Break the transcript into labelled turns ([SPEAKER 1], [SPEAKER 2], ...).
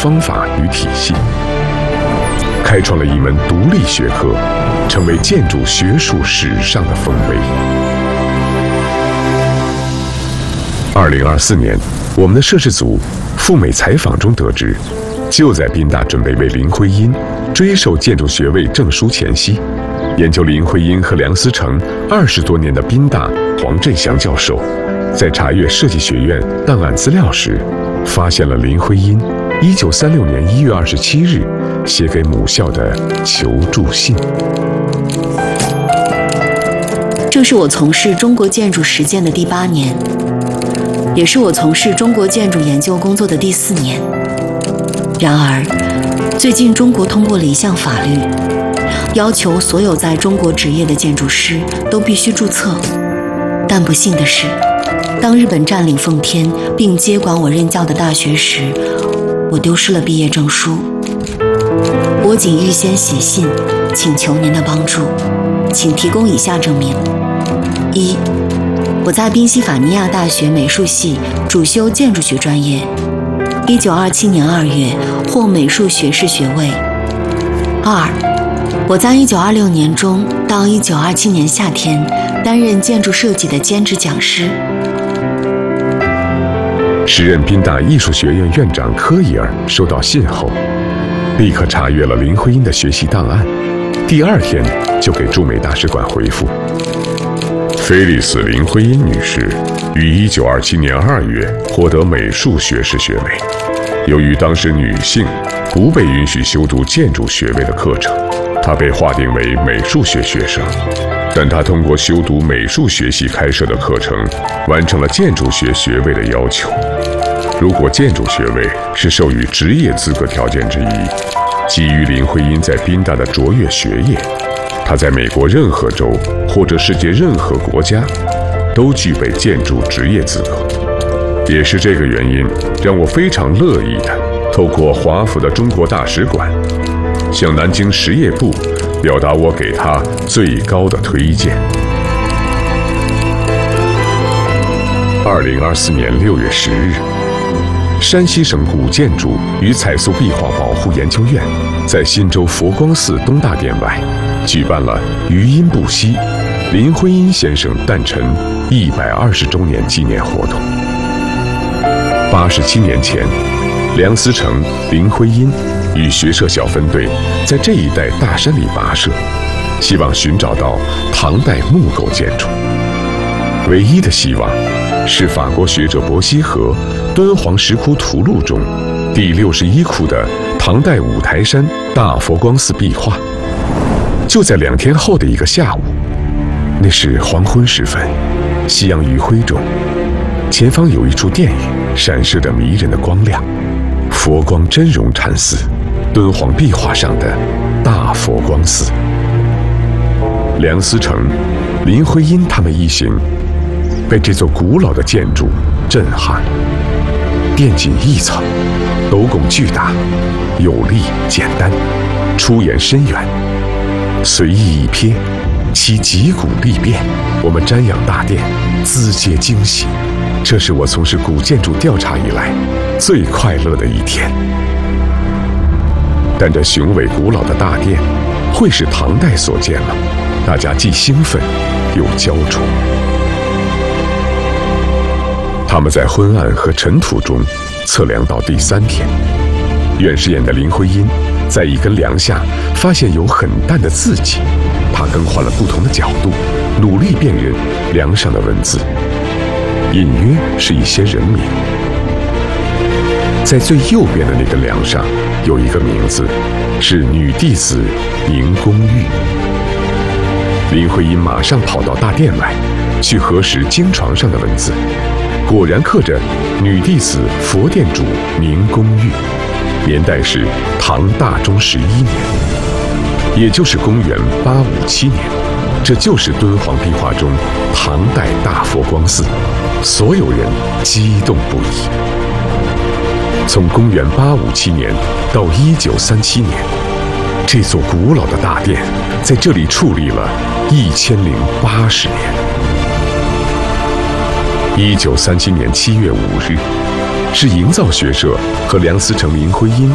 [SPEAKER 1] 方法与体系，开创了一门独立学科，成为建筑学术史上的丰碑。2024年，我们的摄制组赴美采访中得知，就在宾大准备为林徽因追授建筑学位证书前夕，研究林徽因和梁思成20多年的宾大黄振祥教授，在查阅设计学院档案资料时，发现了林徽因1936年1月27日写给母校的求助信。
[SPEAKER 2] 这是我从事中国建筑实践的第8年，也是我从事中国建筑研究工作的第4年。然而，最近中国通过了一项法律，要求所有在中国执业的建筑师都必须注册。但不幸的是，当日本占领奉天并接管我任教的大学时，我丢失了毕业证书。我谨预先写信请求您的帮助，请提供以下证明：一，我在宾夕法尼亚大学美术系主修建筑学专业，1927年2月获美术学士学位。二，我在1926年中到1927年夏天担任建筑设计的兼职讲师。
[SPEAKER 1] 时任宾大艺术学院院长科伊尔收到信后，立刻查阅了林徽因的学习档案，第2天就给驻美大使馆回复：菲利斯·林徽因女士于1927年2月获得美术学士学位。由于当时女性不被允许修读建筑学位的课程，她被划定为美术学学生，但她通过修读美术学系开设的课程，完成了建筑学学位的要求。如果建筑学位是授予职业资格条件之一，基于林徽因在宾大的卓越学业，她在美国任何州或者世界任何国家都具备建筑职业资格。也是这个原因，让我非常乐意地透过华府的中国大使馆，向南京实业部表达我给他最高的推荐。2024年6月10日，山西省古建筑与彩塑壁画保护研究院在忻州佛光寺东大殿外举办了余音不息林徽因先生诞辰120周年纪念活动。87年前，梁思成、林徽因与学社小分队在这一带大山里跋涉，希望寻找到唐代木构建筑。唯一的希望是法国学者伯希和《敦煌石窟图录》中第61窟的唐代五台山大佛光寺壁画。就在2天后的一个下午，那是黄昏时分，夕阳余晖中，前方有一处殿宇闪射着迷人的光亮，佛光真容禅寺，敦煌壁画上的大佛光寺。梁思成、林徽因他们一行被这座古老的建筑震撼。殿仅1层，斗拱巨大，有力简单，出檐深远。随意一瞥，其脊骨立变，我们瞻仰大殿，资阶惊喜。这是我从事古建筑调查以来最快乐的一天。但这雄伟古老的大殿会是唐代所建吗？大家既兴奋又焦灼。他们在昏暗和尘土中测量到第3天，远视眼的林徽因在一根梁下发现有很淡的字迹，她更换了不同的角度，努力辨认梁上的文字，隐约是一些人名。在最右边的那根梁上有一个名字，是女弟子宁公玉。林徽因马上跑到大殿外去核实经床上的文字，果然刻着女弟子佛殿主宁公玉，年代是唐大中11年，也就是公元857年。这就是敦煌壁画中唐代大佛光寺，所有人激动不已。从公元857年到1937年，这座古老的大殿在这里矗立了1080年。1937年7月5日，是营造学社和梁思成、林徽因